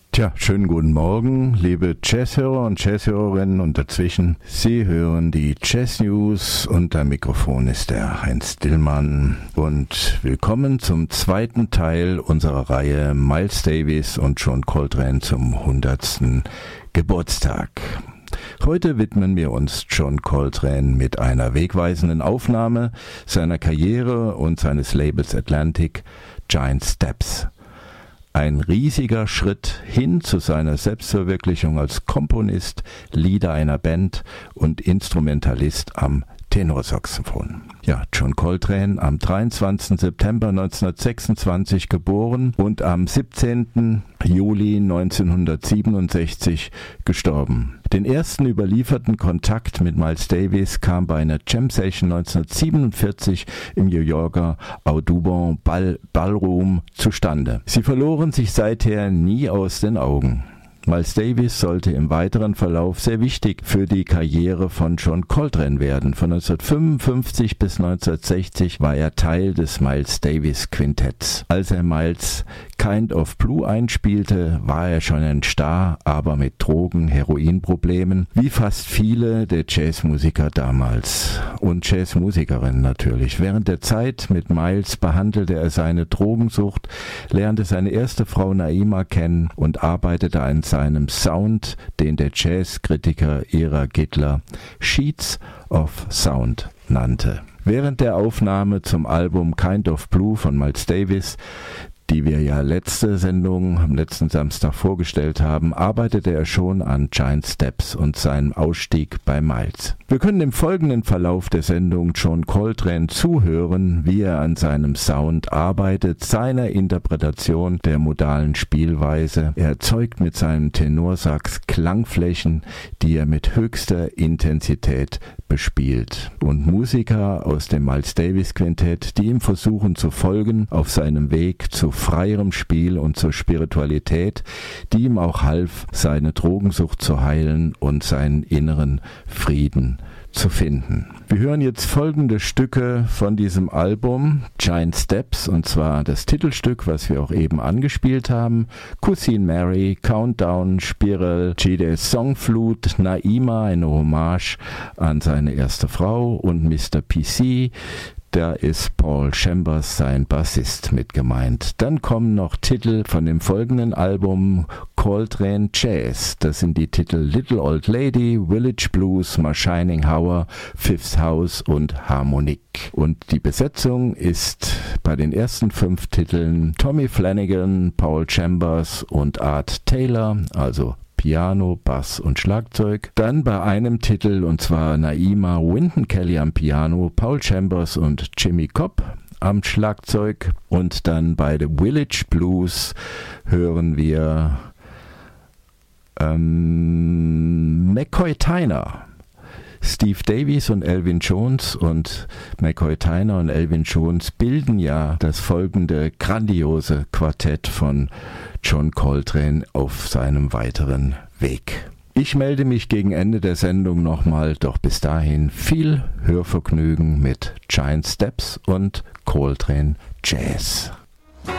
Tja, schönen guten Morgen, liebe Jazzhörer und Jazzhörerinnen und dazwischen. Sie hören die Jazz News und am Mikrofon ist der Heinz Dillmann. Und willkommen zum zweiten Teil unserer Reihe Miles Davis und John Coltrane zum 100. Geburtstag. Heute widmen wir uns John Coltrane mit einer wegweisenden Aufnahme seiner Karriere und seines Labels Atlantic, Giant Steps. Ein riesiger Schritt hin zu seiner Selbstverwirklichung als Komponist, Leader einer Band und Instrumentalist am Tenorsaxophon. Ja, John Coltrane, am 23. September 1926 geboren und am 17. Juli 1967 gestorben. Den ersten überlieferten Kontakt mit Miles Davis kam bei einer Jam Session 1947 im New Yorker Audubon Ballroom zustande. Sie verloren sich seither nie aus den Augen. Miles Davis sollte im weiteren Verlauf sehr wichtig für die Karriere von John Coltrane werden. Von 1955 bis 1960 war er Teil des Miles Davis Quintetts. Als er Miles Kind of Blue einspielte, war er schon ein Star, aber mit Drogen-Heroin-Problemen, wie fast viele der Jazzmusiker damals und Jazzmusikerinnen natürlich. Während der Zeit mit Miles behandelte er seine Drogensucht, lernte seine erste Frau Naima kennen und arbeitete an seinem Sound, den der Jazzkritiker Ira Gitler Sheets of Sound nannte. Während der Aufnahme zum Album Kind of Blue von Miles Davis, die wir ja letzte Sendung am letzten Samstag vorgestellt haben, arbeitete er schon an Giant Steps und seinem Ausstieg bei Miles. Wir können im folgenden Verlauf der Sendung John Coltrane zuhören, wie er an seinem Sound arbeitet, seiner Interpretation der modalen Spielweise. Er erzeugt mit seinem Tenorsax Klangflächen, die er mit höchster Intensität bespielt. Und Musiker aus dem Miles Davis Quintett, die ihm versuchen zu folgen auf seinem Weg zu freierem Spiel und zur Spiritualität, die ihm auch half, seine Drogensucht zu heilen und seinen inneren Frieden zu finden. Wir hören jetzt folgende Stücke von diesem Album, Giant Steps, und zwar das Titelstück, was wir auch eben angespielt haben, Cousine Mary, Countdown, Spiral, Gide's Songflut, Naima, eine Hommage an seine erste Frau, und Mr. PC. Da ist Paul Chambers, sein Bassist, mit gemeint. Dann kommen noch Titel von dem folgenden Album Coltrane Jazz. Das sind die Titel Little Old Lady, Village Blues, My Shining Hour, Fifth House und Harmonique. Und die Besetzung ist bei den ersten 5 Titeln Tommy Flanagan, Paul Chambers und Art Taylor, also Piano, Bass und Schlagzeug. Dann bei einem Titel, und zwar Naima Wynton Kelly am Piano, Paul Chambers und Jimmy Cobb am Schlagzeug. Und dann bei The Village Blues hören wir McCoy Tyner. Steve Davies und Elvin Jones, und McCoy Tyner und Elvin Jones bilden ja das folgende grandiose Quartett von John Coltrane auf seinem weiteren Weg. Ich melde mich gegen Ende der Sendung nochmal, doch bis dahin viel Hörvergnügen mit Giant Steps und Coltrane Jazz.